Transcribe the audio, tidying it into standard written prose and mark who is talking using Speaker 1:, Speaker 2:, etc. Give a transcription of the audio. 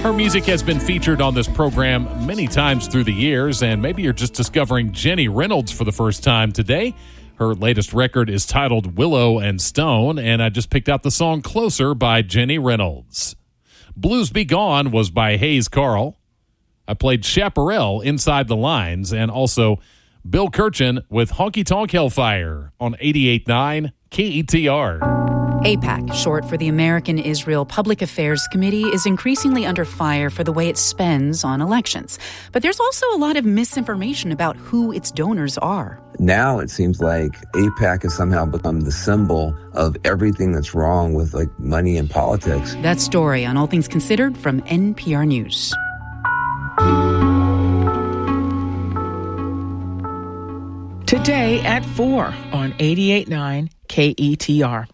Speaker 1: Her music has been featured on this program many times through the years, and maybe you're just discovering Jenny Reynolds for the first time today. Her latest record is titled Willow and Stone, and I just picked out the song Closer by Jenny Reynolds. Blues Be Gone was by Hayes Carl. I played Chaparral, Inside the Lines, and also Bill Kirchen with Honky Tonk Hellfire on 88.9 KETR.
Speaker 2: AIPAC, short for the American Israel Public Affairs Committee, is increasingly under fire for the way it spends on elections. But there's also a lot of misinformation about who its donors are.
Speaker 3: Now it seems like AIPAC has somehow become the symbol of everything that's wrong with money and politics.
Speaker 2: That story on All Things Considered from NPR News.
Speaker 4: Today at 4 on 88.9 KETR.